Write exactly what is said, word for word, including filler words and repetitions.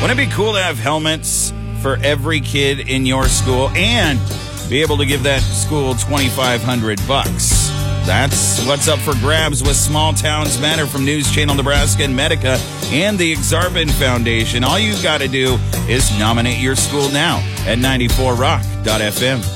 Wouldn't it be cool to have helmets for every kid in your school and be able to give that school twenty-five hundred bucks? That's what's up for grabs with Small Towns Matter from News Channel Nebraska and Medica and the Exarban Foundation. All you've got to do is nominate your school now at ninety-four rock dot f m.